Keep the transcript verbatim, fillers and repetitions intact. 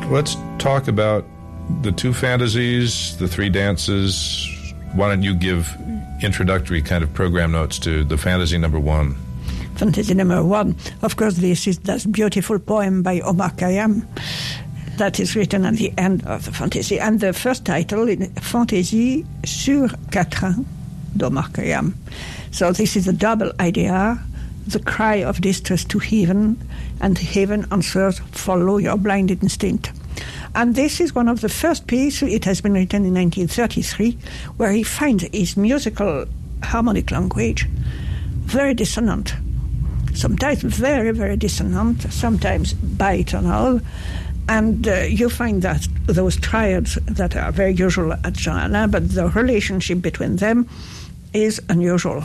Let's talk about the two fantasies, the three dances. Why don't you give introductory kind of program notes to the fantasy number one? Fantasy number one. Of course, this is that beautiful poem by Omar Khayyam that is written at the end of the fantasy. And the first title is Fantaisie sur Quatrain d'Omar Khayyam. So this is a double idea, the cry of distress to heaven, and heaven answers, follow your blind instinct. And this is one of the first pieces. It has been written in nineteen thirty-three, where he finds his musical harmonic language very dissonant. Sometimes very, very dissonant, sometimes bitonal. And uh, you find that those triads that are very usual at Jean Alain, but the relationship between them is unusual.